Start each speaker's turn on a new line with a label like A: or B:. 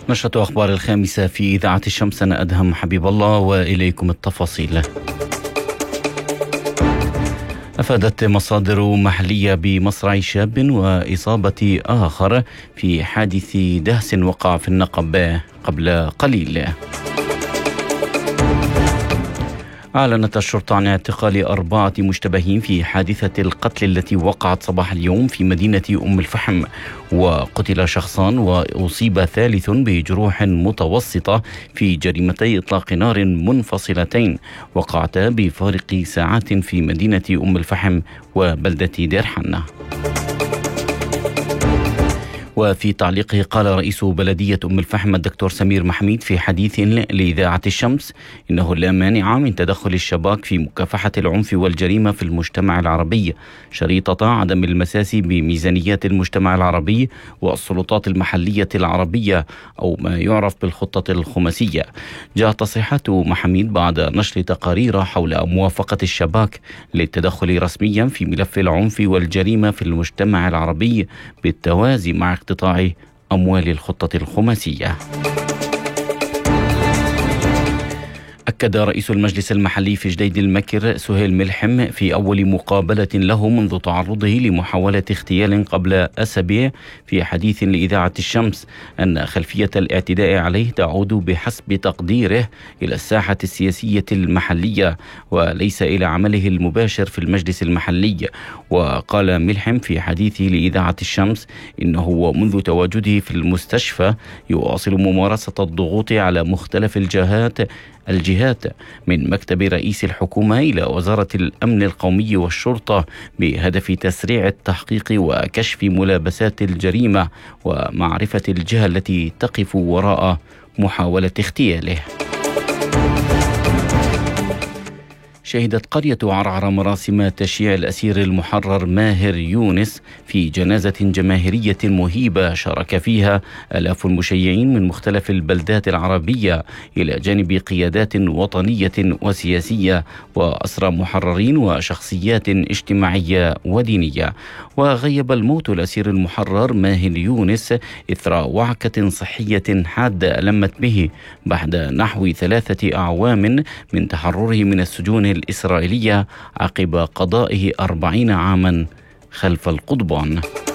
A: نشرة أخبار الخامسة في إذاعة الشمس. أنا أدهم حبيب الله وإليكم التفاصيل. أفادت مصادر محلية بمصرع شاب وإصابة آخر في حادث دهس وقع في النقب قبل قليل. أعلنت الشرطة عن اعتقال 4 مشتبهين في حادثة القتل التي وقعت صباح اليوم في مدينة أم الفحم، وقتل شخصان وأصيب ثالث بجروح متوسطة في جريمتي إطلاق نار منفصلتين وقعتا بفارق ساعات في مدينة أم الفحم وبلدة دير حنة. وفي تعليقه قال رئيس بلدية أم الفحم الدكتور سمير محميد في حديث لإذاعة الشمس إنه لا مانع من تدخل الشباك في مكافحة العنف والجريمة في المجتمع العربي، شريطة عدم المساس بميزانيات المجتمع العربي والسلطات المحلية العربية أو ما يعرف بالخطة الخماسية. جاء تصريحات محميد بعد نشر تقارير حول موافقة الشباك للتدخل رسميا في ملف العنف والجريمة في المجتمع العربي بالتوازي مع اقتطاع أموال الخطة الخماسية. أكد رئيس المجلس المحلي في جديد المكر سهيل ملحم في أول مقابلة له منذ تعرضه لمحاولة اغتيال قبل أسابيع في حديث لإذاعة الشمس أن خلفية الاعتداء عليه تعود بحسب تقديره إلى الساحة السياسية المحلية وليس إلى عمله المباشر في المجلس المحلي. وقال ملحم في حديثه لإذاعة الشمس إنه منذ تواجده في المستشفى يواصل ممارسة الضغوط على مختلف الجهات من مكتب رئيس الحكومة إلى وزارة الأمن القومي والشرطة بهدف تسريع التحقيق وكشف ملابسات الجريمة ومعرفة الجهة التي تقف وراء محاولة اغتياله. شهدت قرية عرعر مراسم تشييع الأسير المحرر ماهر يونس في جنازة جماهيرية مهيبة شارك فيها آلاف المشيعين من مختلف البلدات العربية إلى جانب قيادات وطنية وسياسية وأسرى محررين وشخصيات اجتماعية ودينية. وغيب الموت الأسير المحرر ماهر يونس إثر وعكة صحية حادة ألمت به بعد نحو 3 أعوام من تحرره من السجون الإسرائيلية عقب قضائه 40 عاما خلف القضبان.